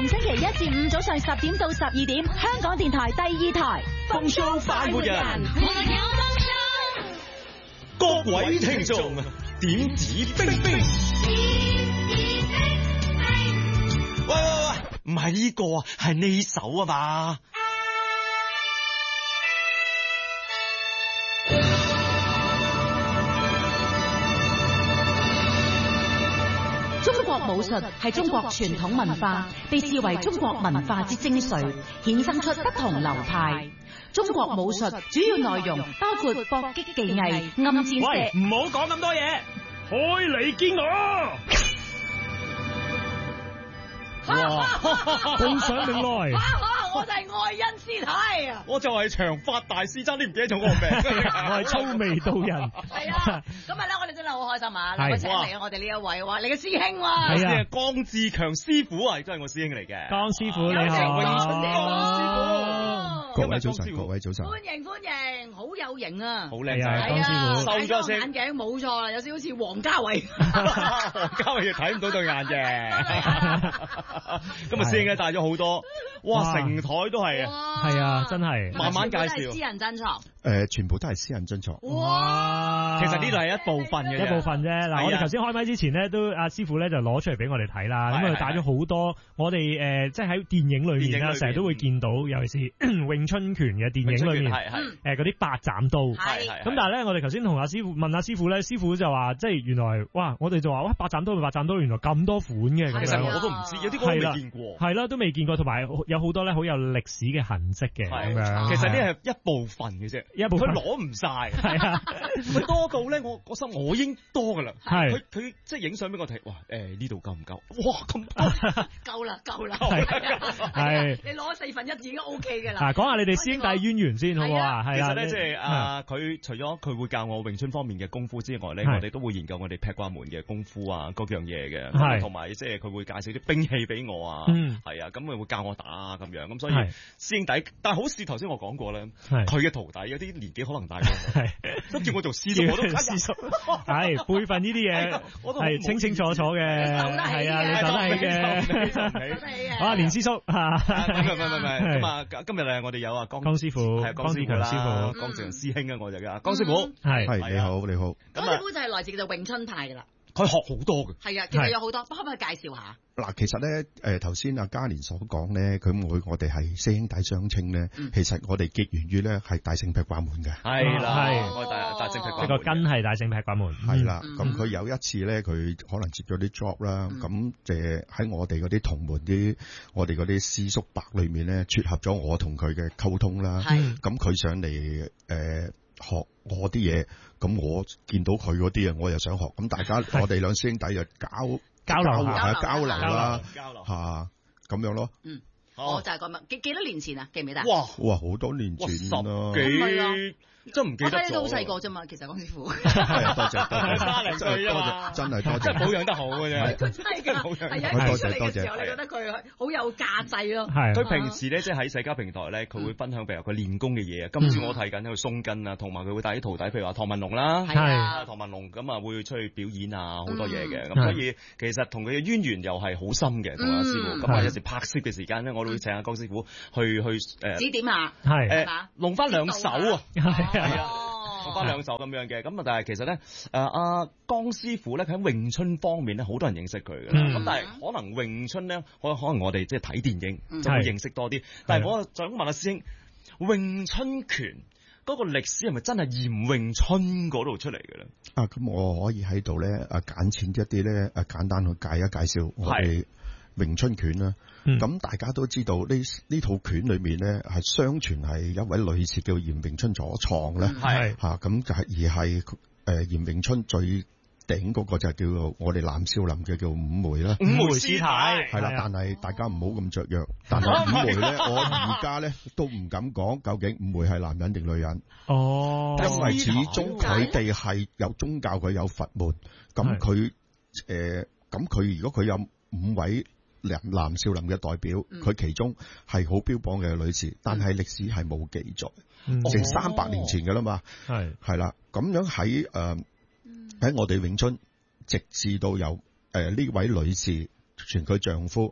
逢星期一至五早上10點到12點，香港電台第2台風騷快活人。各位聽眾，點指兵兵。喂，唔係呢個啊，係呢首啊嘛。 中國武術係中國傳統文化，被視為中國文化之精髓，衍生出不同流派。中國武術主要內容包括搏擊技藝、暗箭射。 喂，唔好講咁多嘢，開嚟見我！哇，報上名來。 我就係愛恩師太啊！ 我就係長髮大師，爭啲唔記得咗我個名。 我係粗眉道人。 係啊，今日咧我哋真係好開心啊！我請嚟我哋呢一位話你嘅師兄喎。 係啊，江志強師傅啊，亦都係我師兄嚟嘅。 江師傅你好， 永春江師傅。 各位早晨，各位早晨。 歡迎，好有型啊！ 好靚仔， 江師傅。 收咗眼鏡冇錯啦，有少少似王家衛。 王家衛睇唔到對眼嘅。今日師兄咧帶咗好多，哇！成台都係啊， 係啊，真係慢慢介紹。 私人珍藏， 全部都係私人珍藏。 哇！ 其實呢度係一部分嘅， 一部分啫。嗱，我哋頭先開麥之前咧，都阿師傅咧就攞出嚟俾我哋睇啦。咁佢帶咗好多我哋即係喺電影裏面啦，成日都會見到，尤其是詠春拳嘅電影裏面，嗰啲八斬刀。咁但係咧，我哋頭先同阿師傅問阿師傅咧，師傅就話即係原來哇，我哋就話哇八斬刀原來咁多款嘅。 其實我都唔知，有啲我都未見過。係啦，都未見過，同埋有好多咧好有歷史嘅痕跡嘅咁樣。 其實呢係一部分嘅啫，佢攞唔晒。係啊，佢多到咧，我心我已經多噶啦。係佢即係影相俾我睇，哇！呢度夠唔夠？哇！咁夠啦。 係你攞1/4已經 OK 嘅啦。 嗱，講下你哋師兄弟淵源先好唔好啊？係其實咧，即係佢除咗佢會教我詠春方面嘅功夫之外咧，我哋都會研究我哋劈掛門嘅功夫啊，各樣嘢嘅。係同埋即係佢會介紹啲兵器俾我啊。係啊，咁佢會教我打啊咁樣。咁所以師兄弟，但係好似頭先我講過咧，佢嘅徒弟有啲年紀可能大過我，都叫我做師叔，我都師叔。係輩分呢啲嘢，係清清楚楚嘅。係啊，你受得起嘅。好啊，連師叔吓。唔咁啊，今日我哋有啊江師傅，係江志強師傅，江志強師兄啊，我就叫江師傅。 係你好。 江師傅就係來自就詠春派噶啦。 佢學好多嘅。係啊，其實有好多，可唔可以介紹下？ 嗱，其實咧，頭先阿嘉年所講咧，我哋係師兄弟相稱咧，其實我哋結緣於咧係大聖劈掛門嘅。 係啦，我大聖劈掛門。 呢個根係大聖劈掛門。 係啦，咁佢有一次咧，佢可能接咗啲 job 啦，咁喺我哋嗰啲同門我哋嗰啲師叔伯裏面咧，撮合咗我同佢嘅溝通啦。咁佢上嚟學我啲嘢，咁我見到佢嗰啲啊，我又想學，咁大家我哋兩師兄弟就交流啦，吓咁樣咯。 我就係咁樣，幾多年前啊？記唔記得？ 哇，好多年前啦， 真唔記得咗。 我睇你都好細個啫嘛，其實江師傅。 係啊，多謝， 多真係多謝， 保養得好嘅啫。 佢真係㗎，係啊，出嚟嘅時候，你覺得佢好有價值咯。 係。佢平時咧，即係喺社交平台咧，佢會分享譬如佢練功嘅嘢啊。今次我睇緊喺度鬆筋啊，同埋佢會帶啲徒弟，譬如話唐文龍啦，係唐文龍咁啊，會出去表演啊，好多嘢嘅。咁所以其實同佢嘅淵源又係好深嘅，同阿師傅。咁啊，有時拍攝嘅時間咧，我都會請阿江師傅去指點下， 係弄翻兩手啊。係啊，弄翻兩手咁樣嘅，咁啊，但係其實咧，阿江師傅咧，佢喺詠春方面咧，好多人認識佢嘅，咁但係可能詠春咧，可能我哋即係睇電影就會認識多啲，但係我想問阿師兄，詠春拳嗰個歷史係咪真係嚴詠春嗰度出嚟嘅咧？ 咁我可以喺度咧，簡淺一啲咧，簡單去介紹我哋詠春拳啦。咁大家都知道呢套拳裏面咧，係相傳係一位女士叫嚴詠春所創咧，咁就係而係嚴詠春最頂嗰個就係叫做我哋南少林嘅叫五梅啦， 五梅師太係啦，但係大家唔好咁雀躍，但係五梅咧，我而家咧都唔敢講究竟五梅係男人定女人，因為始終佢哋係有宗教，佢有佛門，咁佢如果佢有5位南少林嘅代表，佢其中係好標榜嘅女士，但係歷史係冇記載，成300年前噶啦嘛，係啦，咁樣喺我哋詠春，直至到有呢位女士傳佢丈夫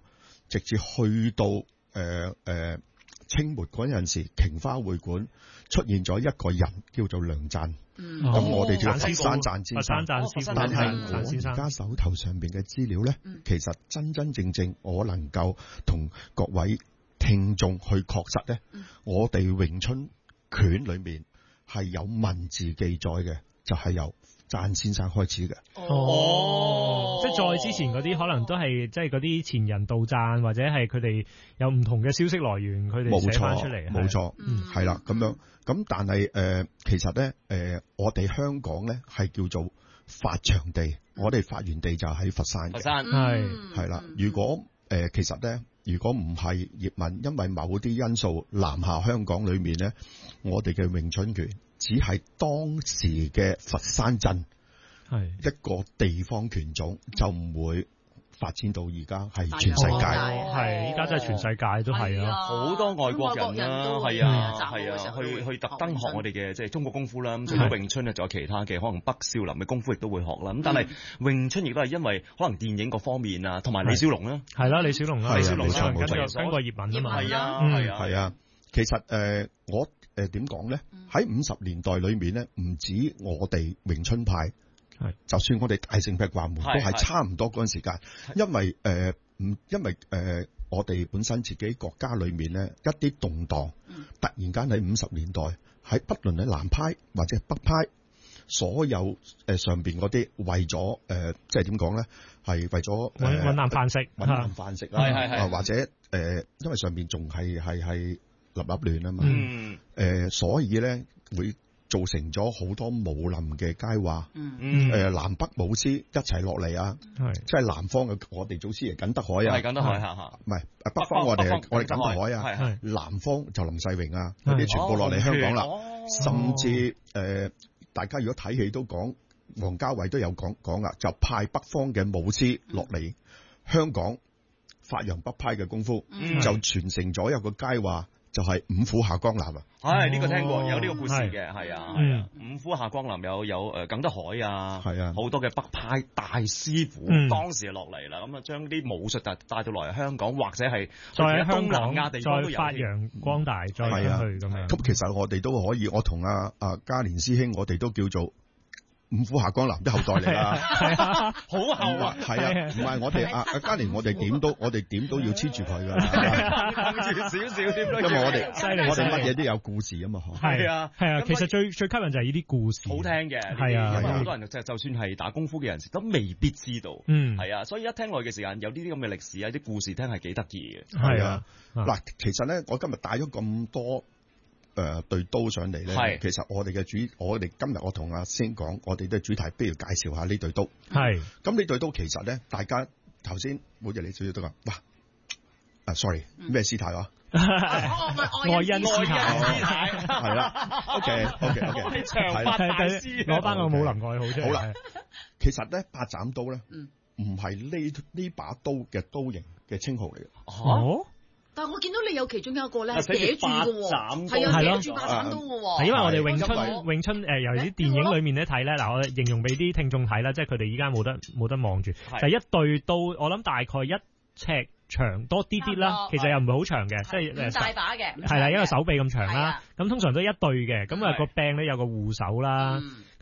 直至去到清末嗰陣時，瓊花會館出現咗一個人叫做梁贊。咁我哋叫佛山贊先生。但係我而家手頭上邊嘅資料咧，其實真真正正我能夠同各位聽眾去確實咧，我哋詠春拳裏面係有文字記載嘅，就係由贊先生開始嘅。 即係再之前嗰啲可能都係即係嗰啲前人道贊，或者係佢哋有唔同嘅消息來源，佢哋寫翻出嚟。 冇錯，係啦咁樣。咁但係其實咧我哋香港咧係叫做發祥地，我哋發源地就喺佛山嘅。佛山係啦。如果其實咧，如果唔係葉問，因為某啲因素南下香港裏面咧，我哋嘅詠春拳只係當時嘅佛山鎮一個地方拳種，就唔會發展到而家係全世界。 係，依家真係全世界都係啊！ 好多外國人啦，係啊，去特登學我哋嘅即係中國功夫啦。咁除咗詠春咧，仲有其他嘅可能北少林嘅功夫亦都會學啦。咁但係詠春亦都係因為可能電影各方面啊，同埋李小龍啦， 係啦，李小龍啦， 李小龍跟過葉問啊嘛， 係啊。其實我點講咧？喺50年代裏面咧，唔止我哋詠春派。就算我哋大聖劈掛門都係差唔多嗰陣時間，因為我哋本身自己國家裏面咧一啲動盪，突然間喺50年代喺不論喺南派或者北派，所有上邊嗰啲為咗即係點講咧，係為咗揾啖飯食， 揾啖飯食啦，或者因為上邊仲係立亂啊嘛，所以咧會造成咗好多武林嘅佳話，南北武師一齊落嚟啊！即係南方嘅我哋祖師爺耿德海啊， 係耿德海唔係北方我哋耿德海啊，南方就林世榮啊，嗰啲全部落嚟香港啦。甚至大家如果睇戲都講，王家衛都有講啊，就派北方嘅武師落嚟香港發揚北派嘅功夫，就傳承咗一個佳話。就係五虎下江南啊！ 呢個聽過，有呢個故事嘅，係啊，五虎下江南有耿德海啊，係啊，好多嘅北派大師傅當時就落嚟啦，咁啊將啲武術帶到嚟香港，或者係再喺香港亞地方都有發揚光大，再出去咁樣。 咁其實我哋都可以，我同阿嘉蓮師兄，我哋都叫做五虎下江南啲後代嚟啦， 好後啊， 係啊，唔係我哋阿嘉蓮，我哋點都要黐住佢噶， 黐住少少添， 因為我哋乜嘢都有故事啊嘛， 係啊，其實最吸引就係呢啲故事， 好聽嘅， 係啊， 因為好多人就算係打功夫嘅人士都未必知道，係啊，所以一聽落嘅時間有呢啲咁嘅歷史啊，啲故事聽係幾得意嘅， 係啊，嗱，其實咧，我今日帶咗咁多。對刀上嚟咧，其實我哋今日我同阿先講，我哋嘅主題不如介紹下呢對刀。係，咁呢對刀其實咧，大家頭先每日你少少都話，哇，sorry，咩師太話？ 愛因師太， 係啦 ，OK， 長髮大師， 攞翻個武林愛好啫。 好啦，其實咧八斬刀咧，唔係呢把刀嘅刀型嘅稱號嚟嘅。 哦。 但係我見到你有其中一個咧寫住嘅喎，係啊，寫住八斬刀嘅喎。 係因為我哋詠春由啲電影裏面咧睇咧，嗱我形容俾啲聽眾睇啦，即係佢哋依家冇得望住，就一對刀，我諗大概1尺長多啲啦，其實又唔係好長嘅，即係大把嘅， 係啦，一個手臂咁長啦。咁通常都一對嘅，咁啊個柄咧有個護手啦。咁